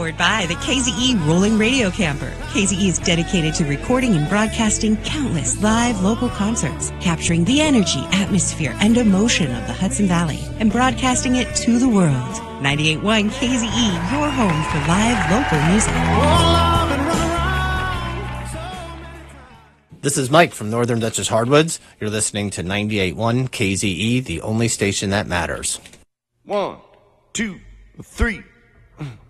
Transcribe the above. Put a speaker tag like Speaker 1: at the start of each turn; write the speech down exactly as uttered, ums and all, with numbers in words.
Speaker 1: Powered by the K Z E Rolling Radio Camper. K Z E is dedicated to recording and broadcasting countless live local concerts, capturing the energy, atmosphere, and emotion of the Hudson Valley, and broadcasting it to the world. ninety-eight point one K Z E, your home for live local music.
Speaker 2: This is Mike from Northern Dutchess Hardwoods. You're listening to ninety-eight point one K Z E, the only station that matters.
Speaker 3: One, two, three.